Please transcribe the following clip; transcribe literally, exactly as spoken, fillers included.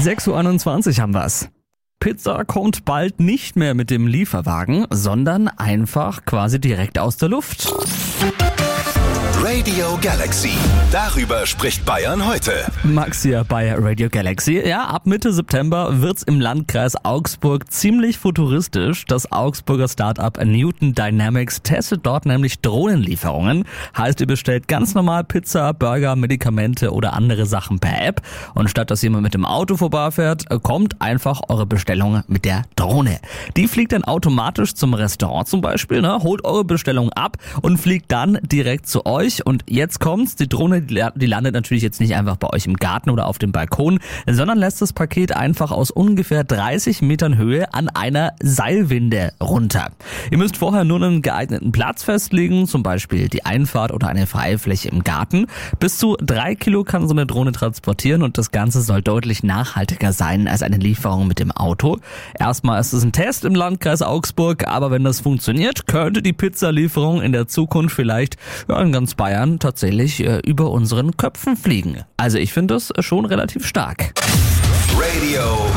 sechs Uhr einundzwanzig haben wir's. Pizza kommt bald nicht mehr mit dem Lieferwagen, sondern einfach quasi direkt aus der Luft. Radio Galaxy. Darüber spricht Bayern heute. Max hier bei Radio Galaxy. Ja, ab Mitte September wird's im Landkreis Augsburg ziemlich futuristisch. Das Augsburger Startup Newton Dynamics testet dort nämlich Drohnenlieferungen. Heißt, ihr bestellt ganz normal Pizza, Burger, Medikamente oder andere Sachen per App. Und statt dass jemand mit dem Auto vorbeifährt, kommt einfach eure Bestellung mit der Drohne. Die fliegt dann automatisch zum Restaurant zum Beispiel, ne? Holt eure Bestellung ab und fliegt dann direkt zu euch. Und jetzt kommt's, die Drohne, die landet natürlich jetzt nicht einfach bei euch im Garten oder auf dem Balkon, sondern lässt das Paket einfach aus ungefähr dreißig Metern Höhe an einer Seilwinde runter. Ihr müsst vorher nur einen geeigneten Platz festlegen, zum Beispiel die Einfahrt oder eine freie Fläche im Garten. Bis zu drei Kilo kann so eine Drohne transportieren und das Ganze soll deutlich nachhaltiger sein als eine Lieferung mit dem Auto. Erstmal ist es ein Test im Landkreis Augsburg, aber wenn das funktioniert, könnte die Pizzalieferung in der Zukunft vielleicht ja, in ganz Bayern tatsächlich äh, über unseren Köpfen fliegen. Also ich finde das schon relativ stark. Radio